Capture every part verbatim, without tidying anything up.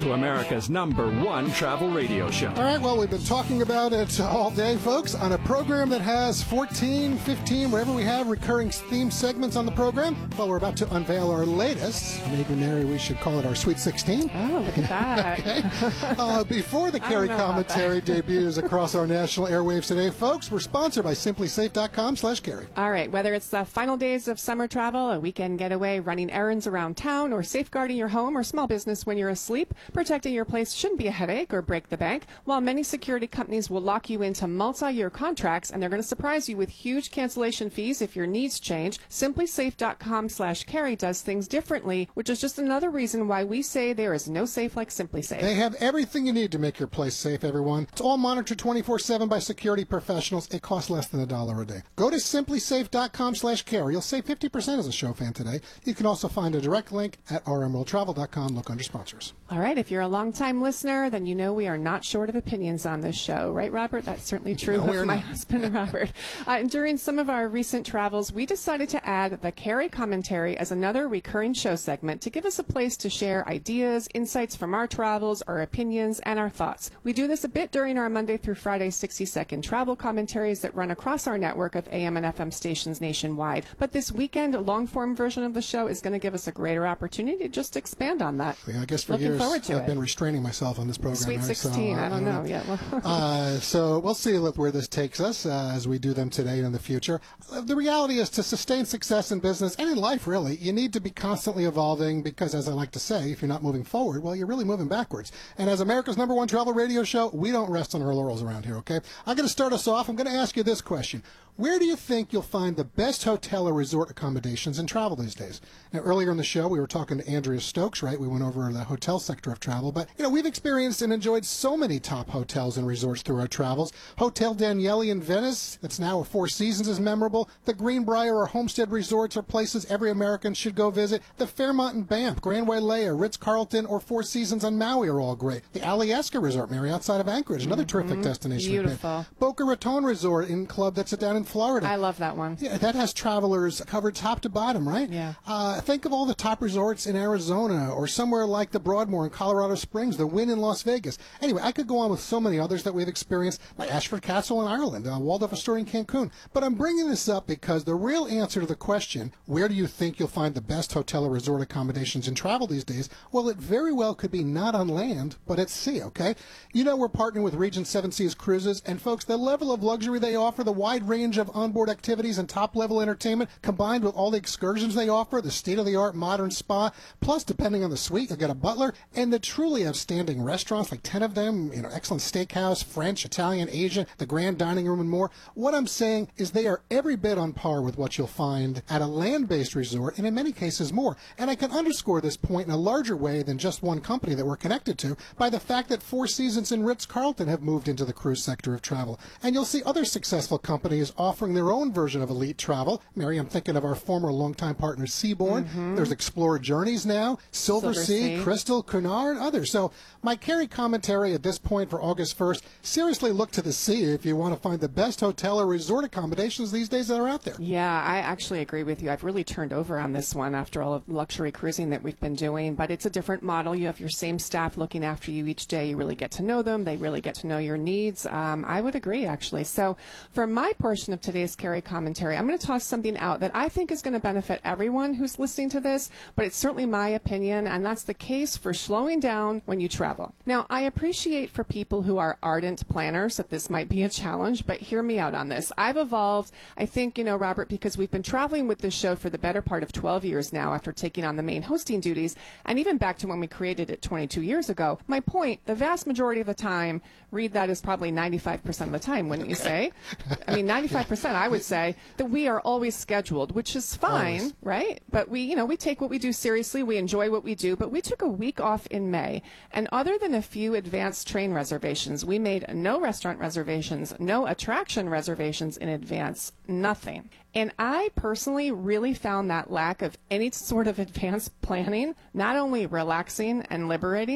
to America's number one travel radio show. All right, well, we've been talking about it all day, folks, on a program that has fourteen, fifteen, whatever we have, recurring theme segments on the program. Well, we're about to unveil our latest. Maybe, Mary, we should call it our Sweet sixteen. Oh, look at that. Okay. Uh, before the Carrie Commentary debuts across our national airwaves today, folks, we're sponsored by simply safe dot com slash Carrie. All right, whether it's the final days of summer travel, a weekend getaway, running errands around town, or safeguarding your home or small business when you're asleep, protecting your place shouldn't be a headache or break the bank. While many security companies will lock you into multi-year contracts, and they're going to surprise you with huge cancellation fees if your needs change, simply safe dot com slash Carrie does things differently, which is just another reason why we say there is no safe like SimpliSafe. They have everything you need to make your place safe, everyone. It's all monitored twenty-four seven by security professionals. It costs less than a dollar a day. Go to simply safe dot com slash Carrie. You'll save fifty percent as a show fan today. You can also find a direct link at r m world travel dot com. Look under sponsors. All right, if you're a long-time listener, then you know we are not short of opinions on this show. Right, Robert? That's certainly true No, of my not. husband, Robert. Uh, during some of our recent travels, we decided to add the Carrie Commentary as another recurring show segment to give us a place to share ideas, insights from our travels, our opinions, and our thoughts. We do this a bit during our Monday through Friday sixty-second travel commentaries that run across our network of A M and F M stations nationwide. But this weekend, a long-form version of the show is going to give us a greater opportunity to just expand on that. Yeah, I guess for Looking years forward to I've it. been restraining myself on this program. Sweet right? sixteen, So, uh, I don't know. Yeah. Well. uh, so we'll see where this takes us uh, as we do them today and in the future. Uh, the reality is to sustain success in business and in life, really, you need to be constantly evolving because, as I like to say, if you're not moving forward, well, you're really moving backwards. And as America's number one travel radio show, we don't rest on our laurels around here, okay? I'm going to start us off. I'm going to ask you this question. Where do you think you'll find the best hotel or resort accommodations in travel these days? Now, earlier in the show, we were talking to Andrea Stokes, right? We went over the hotel sector of travel. But, you know, we've experienced and enjoyed so many top hotels and resorts through our travels. Hotel Daniele in Venice, that's now a Four Seasons, is memorable. The Greenbrier or Homestead resorts are places every American should go visit. The Fairmont in Banff, Grand Wailea, Ritz-Carlton, or Four Seasons on Maui are all great. The Alyeska Resort, Mary, outside of Anchorage, another mm-hmm. terrific destination. Beautiful. Boca Raton Resort in Club that's down in Florida. I love that one. Yeah, that has travelers covered top to bottom, right? Yeah. Uh, think of all the top resorts in Arizona or somewhere like the Broadmoor in Colorado Springs, the Wynn in Las Vegas. Anyway, I could go on with so many others that we've experienced, like Ashford Castle in Ireland, uh, Waldorf Astoria in Cancun. But I'm bringing this up because the real answer to the question, where do you think you'll find the best hotel or resort accommodations in travel these days? Well, it very well could be not on land, but at sea, okay? You know, we're partnering with Regent Seven Seas Cruises, and folks, the level of luxury they offer, the wide range of onboard activities and top-level entertainment, combined with all the excursions they offer, the state-of-the-art modern spa, plus, depending on the suite, you'll get a butler, and the truly outstanding restaurants, like ten of them, you know, excellent steakhouse, French, Italian, Asian, the grand dining room, and more. What I'm saying is they are every bit on par with what you'll find at a land-based resort, and in many cases more. And I can underscore this point in a larger way than just one company that we're connected to by the fact that Four Seasons and Ritz-Carlton have moved into the cruise sector of travel. And you'll see other successful companies offering their own version of elite travel. Mary, I'm thinking of our former longtime partner, Seabourn. Mm-hmm. There's Explorer Journeys now, Silver, Silver Sea, sea, Crystal, Cunard, others. So my Carrie Commentary at this point for August first, seriously look to the sea if you want to find the best hotel or resort accommodations these days that are out there. Yeah, I actually agree with you. I've really turned over on this one after all of the luxury cruising that we've been doing, but it's a different model. You have your same staff looking after you each day. You really get to know them. They really get to know your needs. Um, I would agree, actually. So for my portion of today's Carrie Commentary, I'm going to toss something out that I think is going to benefit everyone who's listening to this, but it's certainly my opinion, and that's the case for slowing down when you travel. Now, I appreciate for people who are ardent planners that this might be a challenge, but hear me out on this. I've evolved, I think, you know, Robert, because we've been traveling with this show for the better part of twelve years now after taking on the main hosting duties, and even back to when we created it twenty-two years ago. My point, the vast majority of the time, read that as probably ninety-five percent of the time, wouldn't you say? I mean, ninety-five percent, I would say, that we are always scheduled, which is fine, always. Right? But we, you know, we take what we do seriously. We enjoy what we do. But we took a week off in May, and other than a few advanced train reservations, we made no restaurant reservations, no attraction reservations in advance, nothing. And I personally really found that lack of any sort of advanced planning not only relaxing and liberating,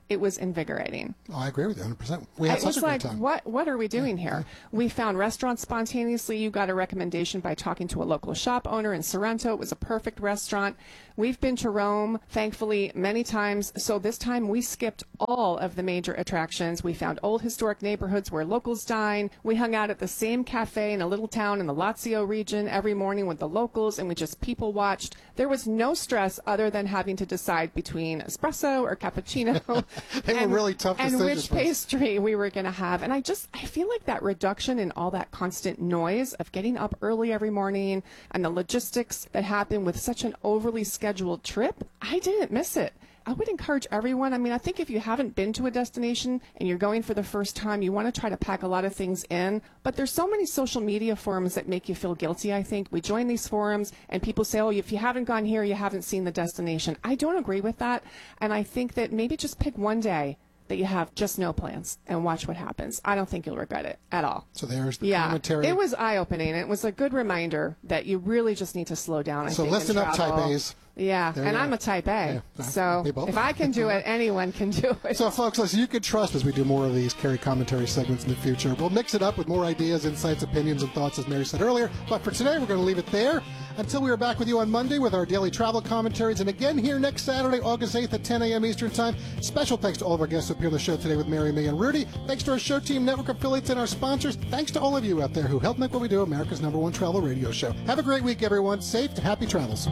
it was invigorating. Oh, I agree with you one hundred percent. We had It such was a great like, time. what what are we doing here? We found restaurants spontaneously. You got a recommendation by talking to a local shop owner in Sorrento. It was a perfect restaurant. We've been to Rome, thankfully, many times. So this time we skipped all of the major attractions. We found old historic neighborhoods where locals dine. We hung out at the same cafe in a little town in the Lazio region every morning with the locals, and we just people watched. There was no stress other than having to decide between espresso or cappuccino. They were and, really tough and decisions which for us. pastry we were going to have. And I just, I feel like that reduction in all that constant noise of getting up early every morning and the logistics that happen with such an overly scheduled trip, I didn't miss it. I would encourage everyone. I mean, I think if you haven't been to a destination and you're going for the first time, you want to try to pack a lot of things in. But there's so many social media forums that make you feel guilty, I think. We join these forums and people say, oh, if you haven't gone here, you haven't seen the destination. I don't agree with that. And I think that maybe just pick one day that you have just no plans and watch what happens. I don't think you'll regret it at all. So there's the Yeah, commentary. it was eye-opening. It was a good reminder that you really just need to slow down, I So think, listen and up, travel. Type A's. Yeah, There and you I'm go. a Type A, Yeah, so we both if are. I can do it, anyone can do it. So, folks, listen, you can trust as we do more of these Carrie commentary segments in the future. We'll mix it up with more ideas, insights, opinions, and thoughts, as Mary said earlier. But for today, we're going to leave it there until we are back with you on Monday with our daily travel commentaries. And again here next Saturday, August eighth at ten a.m. Eastern Time. Special thanks to all of our guests who appear on the show today with Mary, May, and Rudy. Thanks to our show team, network affiliates, and our sponsors. Thanks to all of you out there who help make what we do America's number one travel radio show. Have a great week, everyone. Safe and happy travels.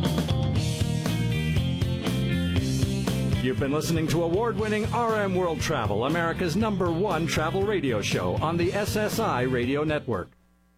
You've been listening to award-winning R M World Travel, America's number one travel radio show on the S S I Radio Network.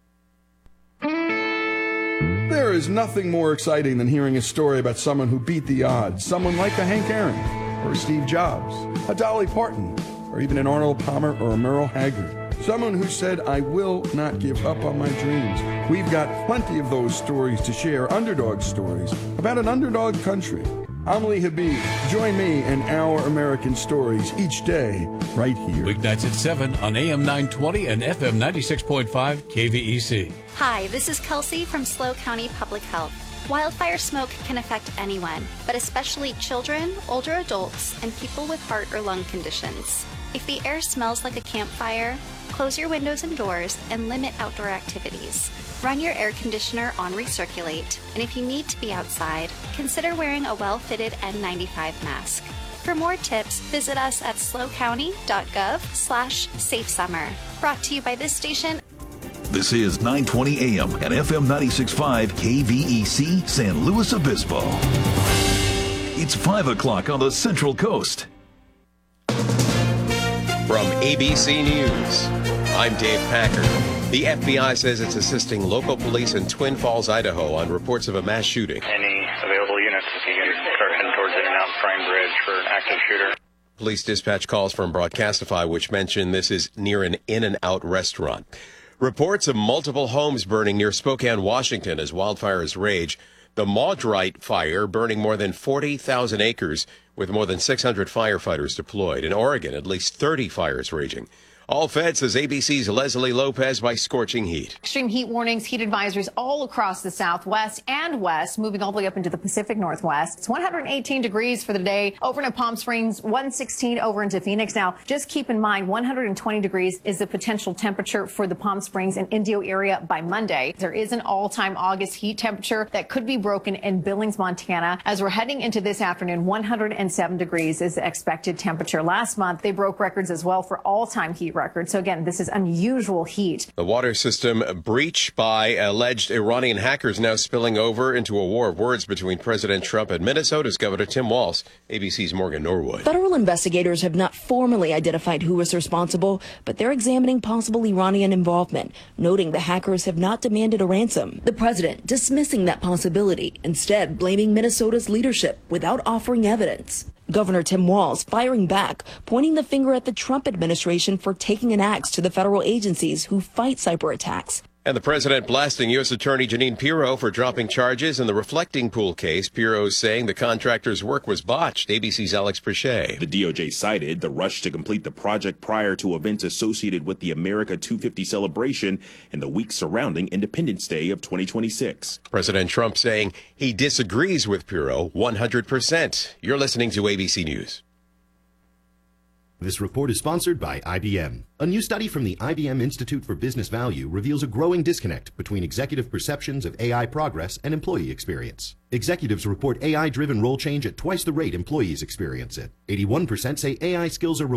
There is nothing more exciting than hearing a story about someone who beat the odds. Someone like a Hank Aaron, or a Steve Jobs, a Dolly Parton, or even an Arnold Palmer or a Merle Haggard. Someone who said, I will not give up on my dreams. We've got plenty of those stories to share, underdog stories, about an underdog country. I'm Lee Habib. Join me in Our American Stories each day, right here. Weeknights at seven on A M nine twenty and F M ninety-six point five K V E C. Hi, this is Kelsey from SLO County Public Health. Wildfire smoke can affect anyone, but especially children, older adults, and people with heart or lung conditions. If the air smells like a campfire, close your windows and doors and limit outdoor activities. Run your air conditioner on recirculate, and if you need to be outside, consider wearing a well-fitted N ninety-five mask. For more tips, visit us at slocounty.gov slash safe summer. Brought to you by this station. This is nine twenty A M and F M ninety-six point five K V E C San Luis Obispo. It's five o'clock on the Central Coast. From A B C News, I'm Dave Packer. The F B I says it's assisting local police in Twin Falls, Idaho on reports of a mass shooting. Any available units, if you can start heading towards In-N-Out Prime Bridge for an active shooter. Police dispatch calls from Broadcastify, which mention this is near an In-N-Out restaurant. Reports of multiple homes burning near Spokane, Washington as wildfires rage. The Maudrite fire burning more than forty thousand acres with more than six hundred firefighters deployed. In Oregon, at least thirty fires raging. All fed, says A B C's Leslie Lopez, by scorching heat. Extreme heat warnings, heat advisories all across the Southwest and West, moving all the way up into the Pacific Northwest. It's one hundred eighteen degrees for the day over in Palm Springs, one sixteen over into Phoenix. Now, just keep in mind, one hundred twenty degrees is the potential temperature for the Palm Springs and Indio area by Monday. There is an all-time August heat temperature that could be broken in Billings, Montana. As we're heading into this afternoon, one hundred seven degrees is the expected temperature. Last month, they broke records as well for all-time heat record. So again, this is unusual heat. The water system breach by alleged Iranian hackers now spilling over into a war of words between President Trump and Minnesota's Governor Tim Walz. A B C's Morgan Norwood. Federal investigators have not formally identified who was responsible, but they're examining possible Iranian involvement, noting the hackers have not demanded a ransom. The president dismissing that possibility, instead blaming Minnesota's leadership without offering evidence. Governor Tim Walz firing back, pointing the finger at the Trump administration for taking an axe to the federal agencies who fight cyber attacks. And the president blasting U S Attorney Jeanine Pirro for dropping charges in the reflecting pool case. Pirro saying the contractor's work was botched. A B C's Alex Perchet. The D O J cited the rush to complete the project prior to events associated with the America two fifty celebration and the week surrounding Independence Day of twenty twenty-six. President Trump saying he disagrees with Pirro one hundred percent. You're listening to A B C News. This report is sponsored by I B M. A new study from the I B M Institute for Business Value reveals a growing disconnect between executive perceptions of A I progress and employee experience. Executives report A I-driven role change at twice the rate employees experience it. eighty-one percent say A I skills are